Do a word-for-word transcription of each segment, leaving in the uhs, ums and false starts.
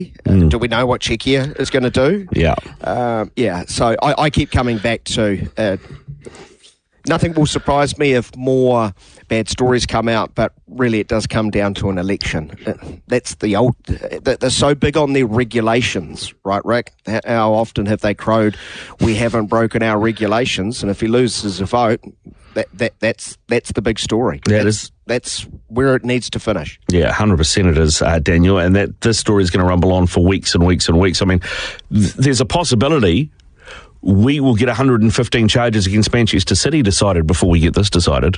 Mm. Uh, do we know what Czechia is going to do? Yeah. Um, yeah, so I, I keep coming back to uh, nothing will surprise me if more bad stories come out, but really it does come down to an election. Uh, that's the old, uh, they're so big on their regulations, right, Rick? How often have they crowed, we haven't broken our regulations, and if he loses a vote, that, that that's that's the big story. That that's, is... That's where it needs to finish. Yeah, one hundred percent it is, uh, Daniel, and that this story is going to rumble on for weeks and weeks and weeks. I mean, th- there's a possibility we will get one hundred fifteen charges against Manchester City decided before we get this decided.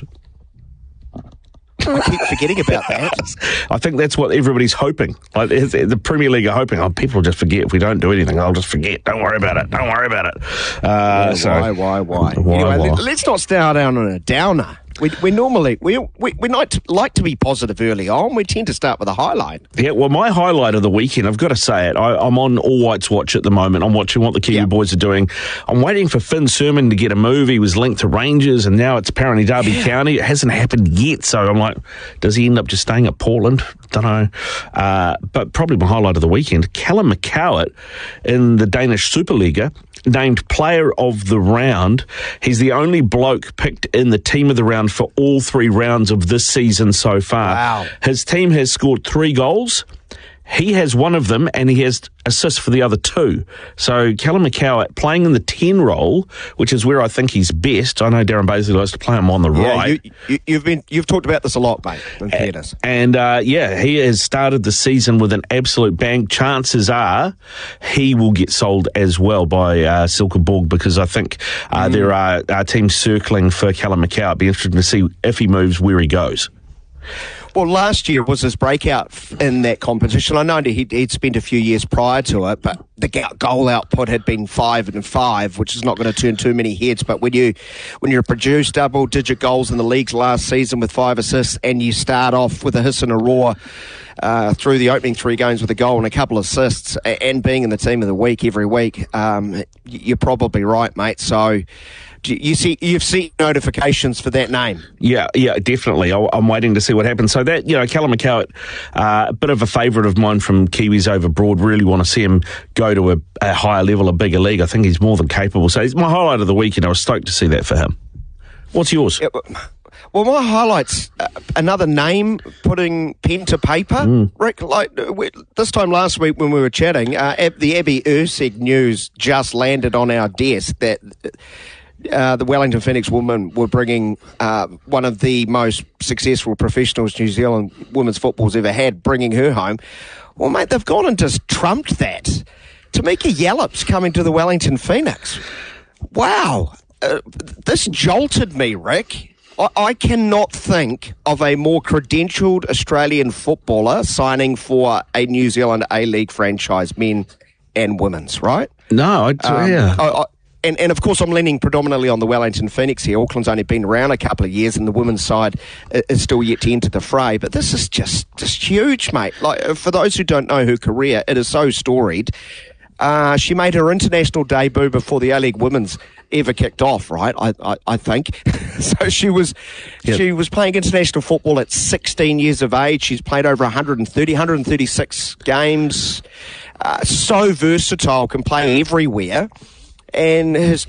I keep forgetting about that. I think that's what everybody's hoping. Like the Premier League are hoping, oh, people will just forget if we don't do anything. I'll just forget. Don't worry about it. Don't worry about it. Uh, yeah, so, why, why, why? why, anyway, why? Let, let's not start down on a downer. We, we normally, we, we, we like to, like to be positive early on. We tend to start with a highlight. Yeah, well, my highlight of the weekend, I've got to say it, I, I'm on All Whites Watch at the moment. I'm watching what the Kiwi yeah. boys are doing. I'm waiting for Finn Sermon to get a move. He was linked to Rangers, and now it's apparently Derby yeah. County. It hasn't happened yet, so I'm like, does he end up just staying at Portland? Don't know. Uh, but probably my highlight of the weekend, Callum McCowart in the Danish Superliga, named player of the round. He's the only bloke picked in the team of the round for all three rounds of this season so far. Wow. His team has scored three goals. He has one of them, and he has assists for the other two. So Callum McCowart playing in the ten role, which is where I think he's best. I know Darren Bazley likes to play him on the yeah, right. You, you, you've been you've talked about this a lot, mate. In fairness. And uh, yeah, he has started the season with an absolute bang. Chances are he will get sold as well by uh, Silkeborg, because I think uh, mm. there are, are teams circling for Callum McCowart. It'd be interesting to see if he moves, where he goes. Well, last year was his breakout in that competition. I know he'd, he'd spent a few years prior to it, but the goal output had been five and five, which is not going to turn too many heads. But when you when you produce double-digit goals in the leagues last season with five assists, and you start off with a hiss and a roar uh, through the opening three games with a goal and a couple of assists, and being in the team of the week every week, um, you're probably right, mate. So. You see, you've seen notifications for that name. Yeah, yeah, definitely. I'm waiting to see what happens. So that, you know, Callum McCowart, uh, a bit of a favourite of mine from Kiwis over abroad. Really want to see him go to a, a higher level, a bigger league. I think he's more than capable. So he's my highlight of the weekend. I was stoked to see that for him. What's yours? Yeah, well, my highlight's uh, another name putting pen to paper. Mm. Rick, like we, this time last week when we were chatting, uh, the Abby Erceg news just landed on our desk that. Uh, the Wellington Phoenix women were bringing uh, one of the most successful professionals New Zealand women's football's ever had, bringing her home. Well, mate, they've gone and just trumped that. Tamika Yallop's coming to the Wellington Phoenix. Wow. Uh, this jolted me, Rick. I, I cannot think of a more credentialed Australian footballer signing for a New Zealand A-League franchise, men and women's, right? No, I, um, yeah. I, I, And, and of course, I'm leaning predominantly on the Wellington Phoenix here. Auckland's only been around a couple of years, and the women's side is still yet to enter the fray. But this is just just huge, mate. Like, for those who don't know her career, it is so storied. Uh, she made her international debut before the A-League women's ever kicked off, right? I I, I think so. She was yep. she was playing international football at sixteen years of age. She's played over one hundred thirty, one hundred thirty-six games. Uh, so versatile, can play everywhere. And has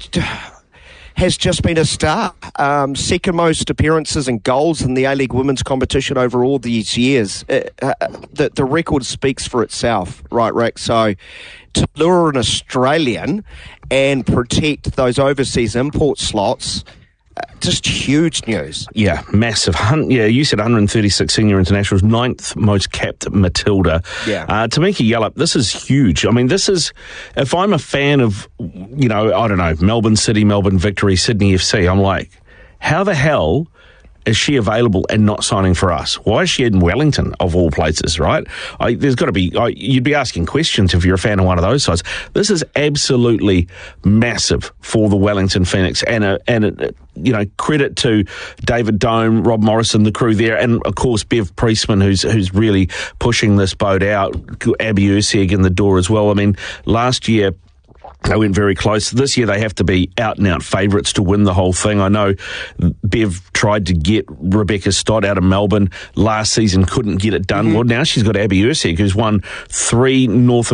has just been a star. Um, second most appearances and goals in the A-League women's competition over all these years. Uh, uh, the, the record speaks for itself, right, Rick? So to lure an Australian and protect those overseas import slots, uh, just huge news. Yeah, massive. Yeah, you said one hundred thirty-six senior internationals, ninth most capped Matilda. Yeah. Uh, Tamika Yallop, this is huge. I mean, this is, if I'm a fan of, you know, I don't know, Melbourne City, Melbourne Victory, Sydney F C, I'm like, how the hell is she available and not signing for us? Why is she in Wellington, of all places, right? I, there's got to be, I, you'd be asking questions if you're a fan of one of those sides. This is absolutely massive for the Wellington Phoenix, and, a, and a, you know, credit to David Dome, Rob Morrison, the crew there, and of course Bev Priestman, who's who's really pushing this boat out, Abby Erceg in the door as well. I mean, last year, They went very close. This year they have to be out-and-out favourites to win the whole thing. I know Bev tried to get Rebecca Stott out of Melbourne last season, couldn't get it done. Mm-hmm. Well, now she's got Abby Ursig, who's won three North